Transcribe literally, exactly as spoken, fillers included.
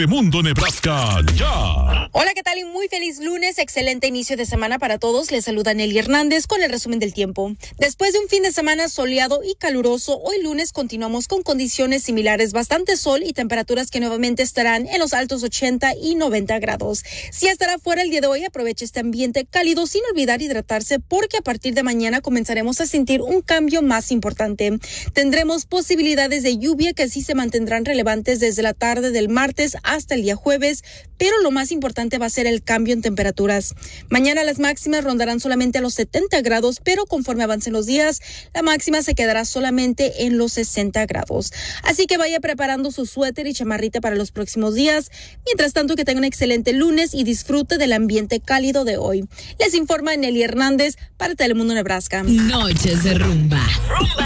Mundo Nebraska, ya. Hola, ¿qué tal? Y muy feliz lunes, excelente inicio de semana para todos. Les saluda Nelly Hernández con el resumen del tiempo. Después de un fin de semana soleado y caluroso, hoy lunes continuamos con condiciones similares, bastante sol y temperaturas que nuevamente estarán en los altos ochenta y noventa grados. Si estará fuera el día de hoy, aproveche este ambiente cálido sin olvidar hidratarse, porque a partir de mañana comenzaremos a sentir un cambio más importante. Tendremos posibilidades de lluvia que sí se mantendrán relevantes desde la tarde del martes hasta el día jueves, pero lo más importante va a ser el cambio en temperaturas. Mañana las máximas rondarán solamente a los setenta grados, pero conforme avancen los días, la máxima se quedará solamente en los sesenta grados. Así que vaya preparando su suéter y chamarrita para los próximos días. Mientras tanto, que tenga un excelente lunes y disfrute del ambiente cálido de hoy. Les informa Nelly Hernández para Telemundo Nebraska. Noches de rumba.